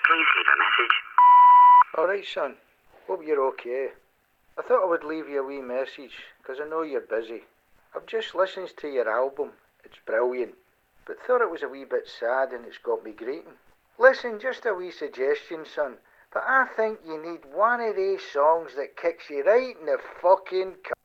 Please leave a message. All right, son. Hope you're okay. I thought I would leave you a wee message, 'cause I know you're busy. I've just listened to your album. It's brilliant. But thought it was a wee bit sad and it's got me greeting. Listen, just a wee suggestion, son. But I think you need one of these songs that kicks you right in the fucking